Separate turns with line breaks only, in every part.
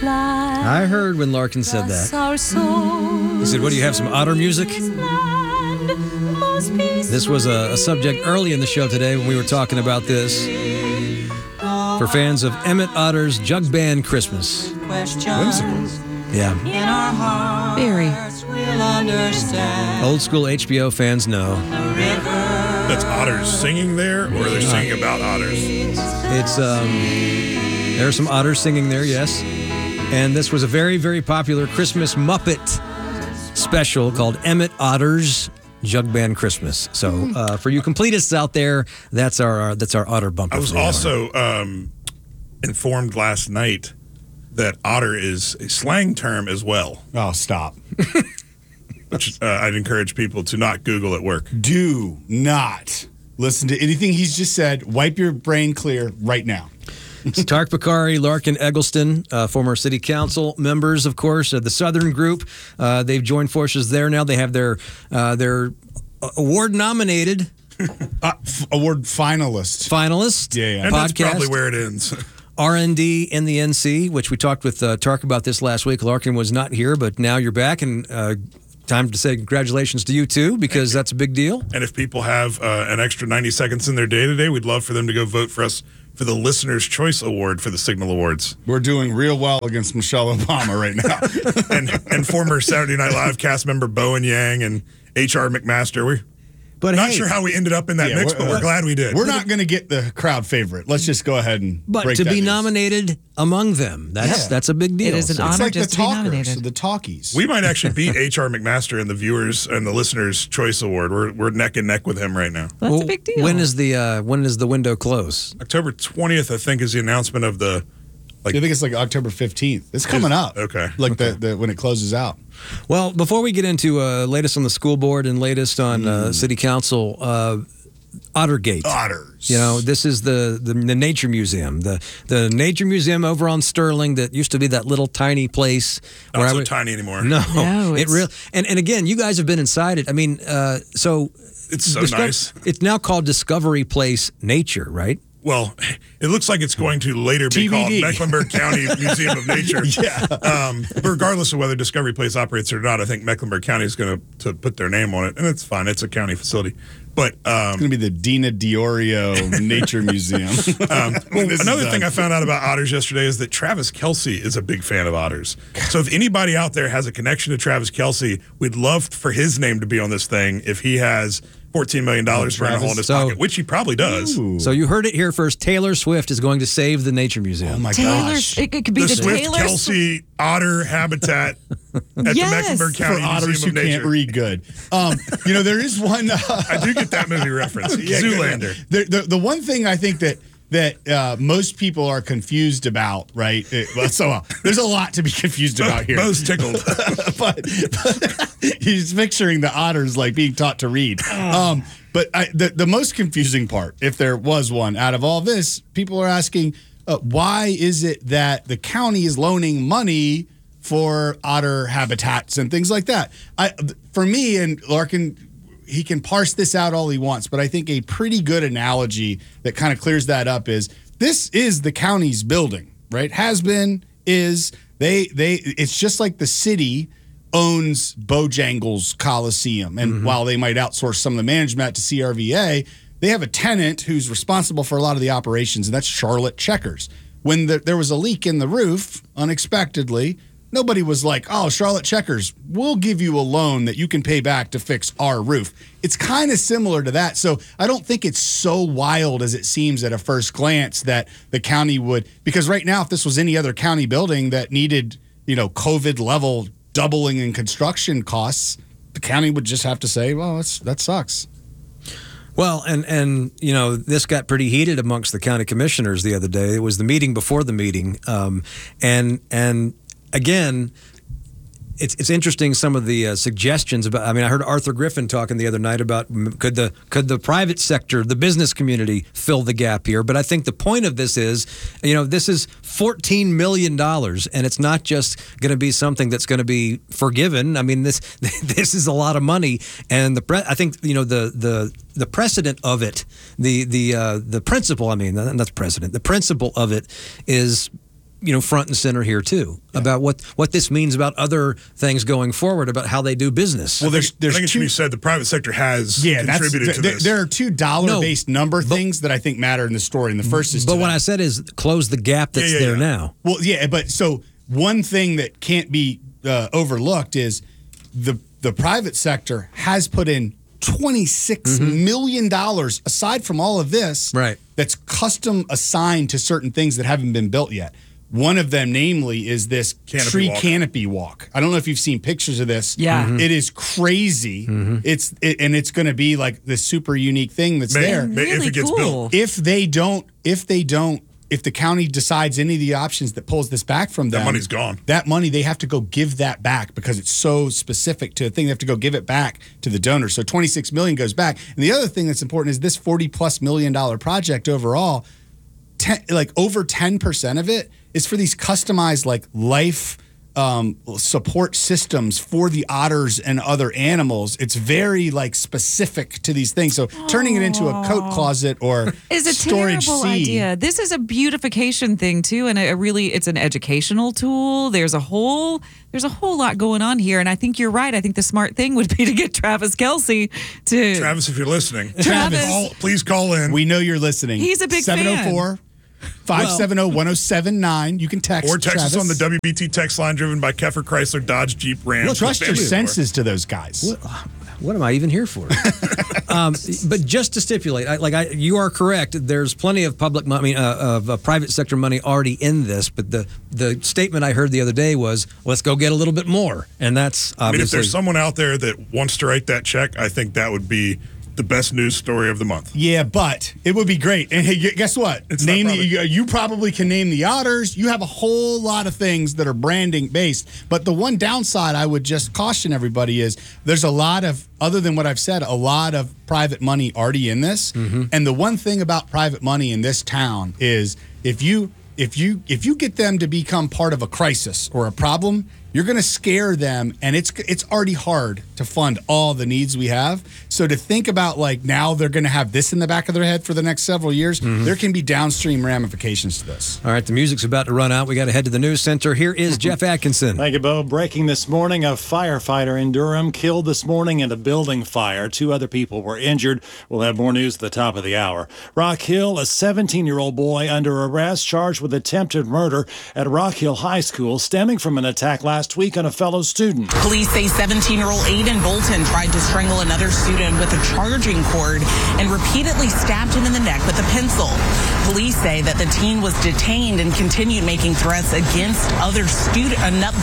I heard when Larkin said that. He said, what do you have, some otter music? This was a subject early in the show today when we were talking about this. For fans of Emmett Otter's Jug Band Christmas.
Whimsical.
Yeah.
Very.
Old school HBO fans know.
That's otters singing there, or they're singing about otters?
It's, there are some otters singing there, yes. And this was a very, very popular Christmas Muppet special called Emmett Otter's Jug Band Christmas. So for you completists out there, that's our otter bumper.
I was also informed last night that otter is a slang term as well.
Oh, stop.
Which I'd encourage people to not Google at work.
Do not listen to anything he's just said. Wipe your brain clear right now.
Tark Bakari, Larkin Eggleston, former city council members, of course, the Southern Group. They've joined forces there now. They have their award-nominated
award finalist.
Yeah.
And
podcast.
that's probably where it ends.
R&D in the NC, which we talked with Tark about this last week. Larkin was not here, but now you're back, and time to say congratulations to you, too, because that's a big deal.
And if people have an extra 90 seconds in their day today, we'd love for them to go vote for us for the Listener's Choice Award for the Signal Awards.
We're doing real well against Michelle Obama right now.
and former Saturday Night Live cast member Bowen Yang and H.R. McMaster. We're not sure how we ended up in that mix, but we're glad we did.
We're not going to get the crowd favorite. Let's just go ahead and
But
break
to
that
be
news.
nominated among them, that's a big deal.
It is an honor
It's like
just
the
to be
talkers,
nominated.
the talkies.
We might actually beat H.R. McMaster in the Viewers and the Listener's Choice Award. We're neck and neck with him right now.
Well, that's a big deal.
When is the window close?
October 20th, I think, is the announcement of the.
I think it's like October 15th. It's coming up.
Okay.
Like the when it closes out.
Well, before we get into latest on the school board and latest on city council, Ottergate.
Otters.
You know, this is the Nature Museum, the Nature Museum over on Sterling that used to be that little tiny place.
Not so tiny anymore.
No,
No,
it
it's-
really. And again, you guys have been inside it. I mean, so
It's so nice.
It's now called Discovery Place Nature, right?
Well, it looks like it's going to later be called
TBD.
Mecklenburg County Museum of Nature.
Yeah.
Regardless of whether Discovery Place operates or not, I think Mecklenburg County is going to put their name on it, and it's fine. It's a county facility. But
It's going to be the Dina Diorio Nature Museum.
another thing I found out about otters yesterday is that Travis Kelce is a big fan of otters. So if anybody out there has a connection to Travis Kelce, we'd love for his name to be on this thing if he has $14 million for a hole in his
So-
pocket, which he probably does.
Ooh.
So you heard it here first. Taylor Swift is going to save the Nature
Oh
Museum.
my
Taylor's,
gosh.
it could be
The
the
Swift
Taylor
Kelce otter habitat at the
Yes.
Mecklenburg
For
County
otters who
Museum of
can't
Nature.
read good. There is one.
I do get that movie reference. Zoolander.
The one thing I think that most people are confused about, right? There's a lot to be confused about here.
Bo's tickled.
but he's picturing the otters like being taught to read. But the most confusing part, if there was one out of all this, people are asking, why is it that the county is loaning money for otter habitats and things like that? For me, and Larkin, he can parse this out all he wants, but I think a pretty good analogy that kind of clears that up is this is the county's building, right? Has been, is, it's just like the city owns Bojangles Coliseum. And while they might outsource some of the management to CRVA, they have a tenant who's responsible for a lot of the operations, and that's Charlotte Checkers. When there was a leak in the roof, unexpectedly, nobody was like, oh, Charlotte Checkers, we'll give you a loan that you can pay back to fix our roof. It's kind of similar to that. So I don't think it's so wild as it seems at a first glance that the county would, because right now, if this was any other county building that needed, COVID level doubling in construction costs, the county would just have to say, well, that sucks.
Well, and this got pretty heated amongst the county commissioners the other day. It was the meeting before the meeting, and again, it's interesting some of the suggestions about. I mean, I heard Arthur Griffin talking the other night about could the private sector, the business community, fill the gap here. But I think the point of this is, this is $14 million, and it's not just going to be something that's going to be forgiven. I mean, this is a lot of money, and I think the precedent of it, the principle. I mean, not the precedent. The principle of it is front and center here too about what this means about other things going forward about how they do business.
Well, there's I think it should be said the private sector has contributed to this.
There are two dollar-based number things that I think matter in the story, and the first is.
But what I said is close the gap that's there now.
Well, but so one thing that can't be overlooked is the private sector has put in $26 million aside from all of this,
right?
That's custom assigned to certain things that haven't been built yet. One of them, namely, is this canopy walk. I don't know if you've seen pictures of this.
Yeah.
It is crazy. It's going to be like this super unique thing that's there.
Really
if it gets
cool.
built.
If the county decides any of the options that pulls this back from them,
that money's gone.
That money, they have to go give that back because it's so specific to a thing. They have to go give it back to the donor. So $26 million goes back. And the other thing that's important is this $40+ million project overall, over 10% of it is for these customized life support systems for the otters and other animals. It's very specific to these things. So turning it into a coat closet or
is a
storage
terrible idea. This is a beautification thing too, and it's an educational tool. There's a whole lot going on here, and I think you're right. I think the smart thing would be to get Travis Kelce to.
Travis, if you're listening,
Travis,
please call in.
We know you're listening.
He's a big fan.
704-570-1079. You can text
or text
Travis
us on the WBT text line driven by Keffer Chrysler Dodge Jeep Ram.
Trust your senses to those guys.
What am I even here for? But just to stipulate, you are correct. There's plenty of public money, of private sector money already in this. But the statement I heard the other day was, "Let's go get a little bit more," and that's obviously.
If there's someone out there that wants to write that check, I think that would be the best news story of the month.
Yeah, but it would be great. And hey, guess what? You probably can name the otters. You have a whole lot of things that are branding based. But the one downside I would just caution everybody is there's a lot of, other than what I've said, a lot of private money already in this. And the one thing about private money in this town is if you get them to become part of a crisis or a problem, you're going to scare them, and it's already hard to fund all the needs we have. So to think about now they're going to have this in the back of their head for the next several years, there can be downstream ramifications to this.
All right, the music's about to run out. We got to head to the news center. Here is Jeff Atkinson.
Thank you, Bo. Breaking this morning, a firefighter in Durham killed this morning in a building fire. 2 other people were injured. We'll have more news at the top of the hour. Rock Hill, a 17-year-old boy under arrest, charged with attempted murder at Rock Hill High School, stemming from an attack last week on a fellow student.
Police say 17-year-old Aiden Bolton tried to strangle another student with a charging cord and repeatedly stabbed him in the neck with a pencil. Police say that the teen was detained and continued making threats against the other student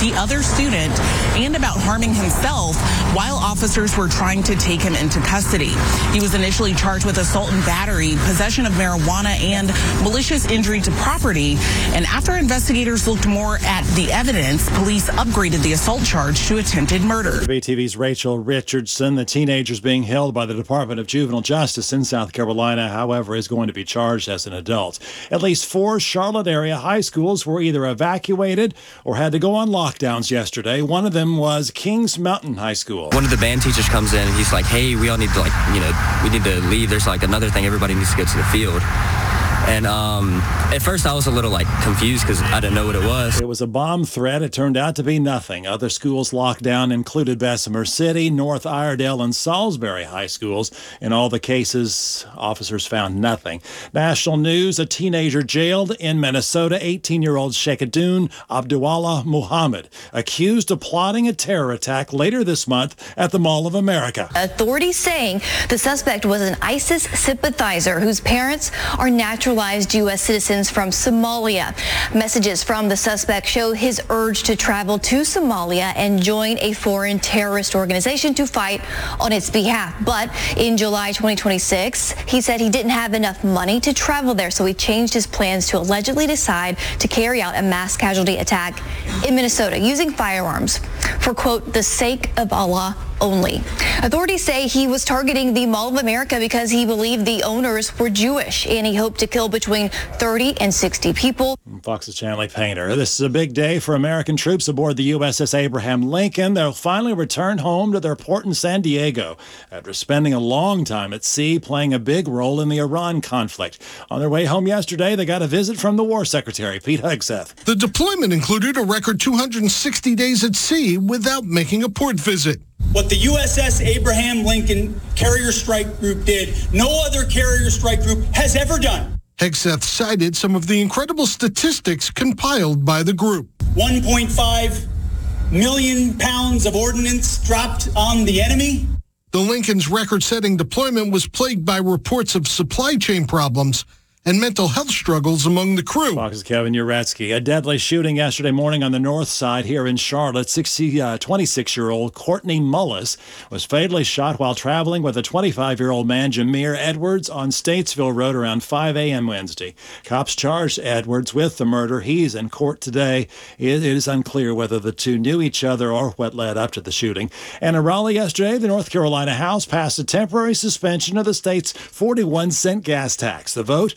and about harming himself while officers were trying to take him into custody. He was initially charged with assault and battery, possession of marijuana, and malicious injury to property. And after investigators looked more at the evidence, police upgraded the assault charge to attempted murder.
WBTV's Rachel Richardson, the teenager is being held by the Department of Juvenile Justice in South Carolina, however, is going to be charged as an adult. At least 4 Charlotte area high schools were either evacuated or had to go on lockdowns yesterday. One of them was Kings Mountain High School.
One of the band teachers comes in and he's like, "Hey, we all need to we need to leave. There's another thing. Everybody needs to go to the field." And at first I was a little confused because I didn't know what it was.
It was a bomb threat. It turned out to be nothing. Other schools locked down included Bessemer City, North Iredell, and Salisbury high schools. In all the cases, officers found nothing. National news, a teenager jailed in Minnesota, 18-year-old Sheikhadoon Abdullah Muhammad, accused of plotting a terror attack later this month at the Mall of America.
Authorities saying the suspect was an ISIS sympathizer whose parents are naturalized U.S. citizens from Somalia. Messages from the suspect show his urge to travel to Somalia and join a foreign terrorist organization to fight on its behalf. But in July 2026, he said he didn't have enough money to travel there, so he changed his plans to allegedly decide to carry out a mass casualty attack in Minnesota using firearms for, quote, the sake of Allah only. Authorities say he was targeting the Mall of America because he believed the owners were Jewish, and he hoped to kill between 30 and 60 people.
Fox's Chanley Painter. This is a big day for American troops aboard the USS Abraham Lincoln. They'll finally return home to their port in San Diego after spending a long time at sea playing a big role in the Iran conflict. On their way home yesterday, they got a visit from the War Secretary, Pete Hegseth.
The deployment included a record 260 days at sea without making a port visit.
What the USS Abraham Lincoln Carrier Strike Group did, no other carrier strike group has ever done.
Hegseth cited some of the incredible statistics compiled by the group.
1.5 million pounds of ordnance dropped on the enemy.
The Lincoln's record-setting deployment was plagued by reports of supply chain problems and mental health struggles among the crew.
Fox's Kevin Uretsky. A deadly shooting yesterday morning on the north side here in Charlotte. 26-year-old Courtney Mullis was fatally shot while traveling with a 25-year-old man, Jameer Edwards, on Statesville Road around 5 a.m. Wednesday. Cops charged Edwards with the murder. He's in court today. It is unclear whether the two knew each other or what led up to the shooting. And in Raleigh yesterday, the North Carolina House passed a temporary suspension of the state's 41-cent gas tax. The vote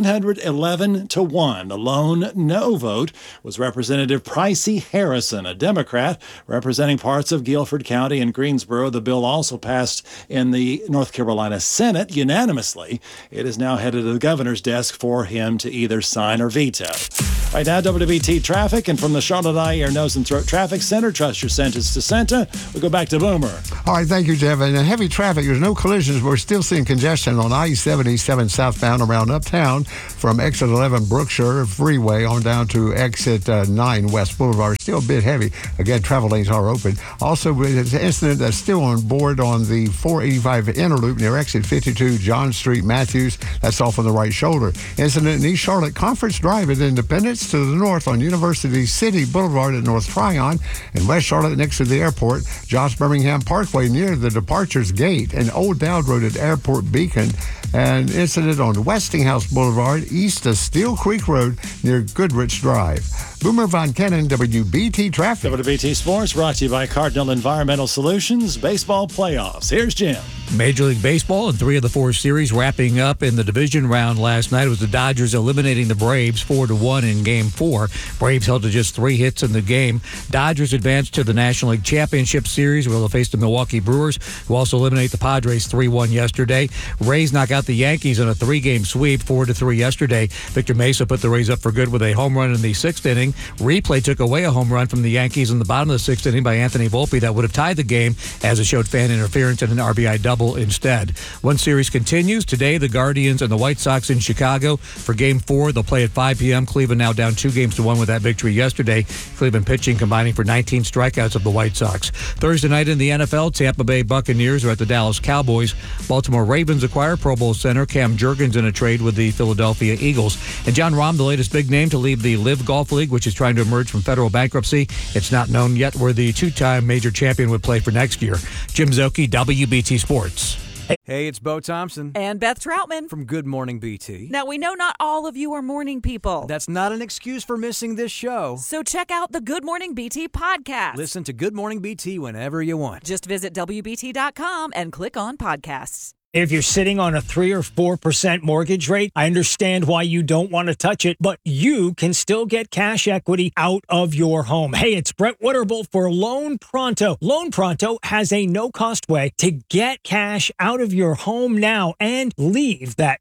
111-1. The lone no vote was Representative Pricey Harrison, a Democrat representing parts of Guilford County and Greensboro. The bill also passed in the North Carolina Senate unanimously. It is now headed to the governor's desk for him to either sign or veto. Right now, WBT traffic, and from the Charlotte Eye, Ear, Nose, and Throat Traffic Center, trust your sentence to Santa. We go back to Boomer.
All right, thank you, Jeff. And heavy traffic. There's no collisions. We're still seeing congestion on I-77 southbound around Uptown from exit 11 Brookshire Freeway on down to exit 9 West Boulevard. Still a bit heavy. Again, travel lanes are open. Also, there's an incident that's still on board on the 485 inner loop near exit 52 John Street, Matthews. That's off on the right shoulder. Incident in East Charlotte, Conference Drive at Independence. To the north on University City Boulevard at North Tryon. In West Charlotte next to the airport, Josh Birmingham Parkway near the departures gate, and Old Dowd Road at Airport Beacon. An incident on Westinghouse Boulevard east of Steel Creek Road near Goodrich Drive. Boomer Von Kennen, WBT Traffic.
WBT Sports brought to you by Cardinal Environmental Solutions. Baseball playoffs. Here's Jim.
Major League Baseball in 3 of the 4 series wrapping up in the division round last night. It was the Dodgers eliminating the Braves 4-1 in Game 4. Braves held to just 3 hits in the game. Dodgers advanced to the National League Championship Series, where they'll face the Milwaukee Brewers, who also eliminate the Padres 3-1 yesterday. Rays knock out the Yankees in a 3-game sweep, 4-3 yesterday. Victor Mesa put the Rays up for good with a home run in the 6th inning. Replay took away a home run from the Yankees in the bottom of the 6th inning by Anthony Volpe that would have tied the game, as it showed fan interference and an RBI double instead. One series continues. Today, the Guardians and the White Sox in Chicago for Game 4. They'll play at 5 p.m. Cleveland now down 2-1 with that victory yesterday. Cleveland pitching combining for 19 strikeouts of the White Sox. Thursday night in the NFL, Tampa Bay Buccaneers are at the Dallas Cowboys. Baltimore Ravens acquire Pro Bowl center Cam Jurgens in a trade with the Philadelphia Eagles. And Jon Rahm, the latest big name to leave the Live Golf League, which is trying to emerge from federal bankruptcy. It's not known yet where the 2-time major champion would play for next year. Jim Szoke, WBT Sports.
Hey, it's Bo Thompson.
And Beth Troutman.
From Good Morning BT.
Now, we know not all of you are morning people.
That's not an excuse for missing this show.
So check out the Good Morning BT podcast.
Listen to Good Morning BT whenever you want.
Just visit WBT.com and click on podcasts.
If you're sitting on a 3 or 4% mortgage rate, I understand why you don't want to touch it, but you can still get cash equity out of your home. Hey, it's Brett Witterbull for Loan Pronto. Loan Pronto has a no-cost way to get cash out of your home now and leave that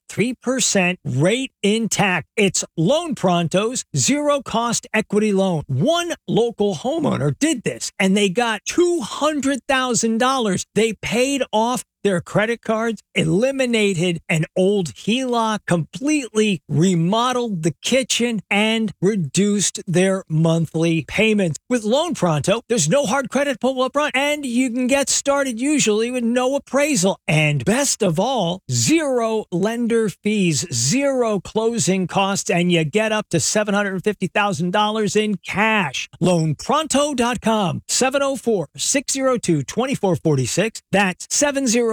3% rate intact. It's Loan Pronto's zero-cost equity loan. One local homeowner did this, and they got $200,000. They paid off their credit cards, eliminated an old HELOC, completely remodeled the kitchen, and reduced their monthly payments. With Loan Pronto, there's no hard credit pull up front, and you can get started usually with no appraisal. And best of all, 0 lender fees, 0 closing costs, and you get up to $750,000 in cash. LoanPronto.com, 704-602-2446. That's 704-602-2446,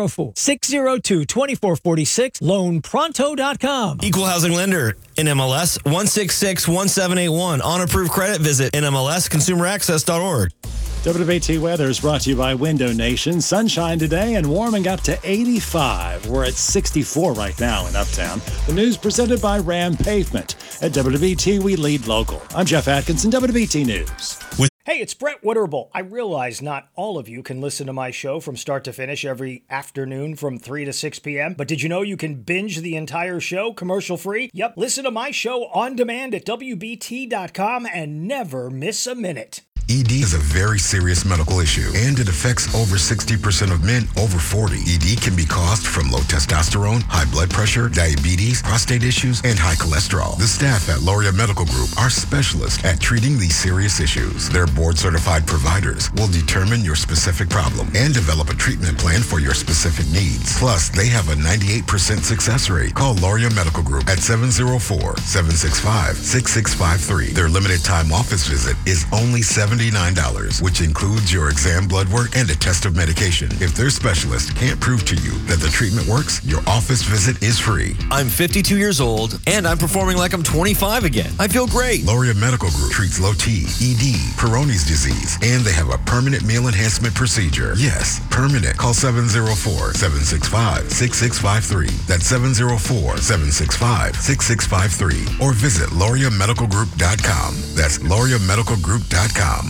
loanpronto.com.
Equal housing lender, NMLS 1661781. On approved credit, visit NMLSconsumeraccess.org.
WBT weather is brought to you by Window Nation. Sunshine today and warming up to 85. We're at 64 right now in Uptown. The news presented by Ram Pavement. At WBT, we lead local. I'm Jeff Atkinson, WBT News.
Hey, it's Brett Witterable. I realize not all of you can listen to my show from start to finish every afternoon from 3 to 6 p.m., but did you know you can binge the entire show commercial-free? Yep, listen to my show on demand at WBT.com and never miss a minute.
ED is a very serious medical issue, and it affects over 60% of men over 40. ED can be caused from low testosterone, high blood pressure, diabetes, prostate issues, and high cholesterol. The staff at Loria Medical Group are specialists at treating these serious issues. Their board-certified providers will determine your specific problem and develop a treatment plan for your specific needs. Plus, they have a 98% success rate. Call Loria Medical Group at 704-765-6653. Their limited-time office visit is only $79, which includes your exam, blood work, and a test of medication. If their specialist can't prove to you that the treatment works, your office visit is free.
I'm 52 years old, and I'm performing like I'm 25 again. I feel great.
Loria Medical Group treats low T, ED, Peyronie's disease, and they have a permanent meal enhancement procedure. Yes, permanent. Call 704-765-6653. That's 704-765-6653. Or visit LoriaMedicalGroup.com. That's LoriaMedicalGroup.com.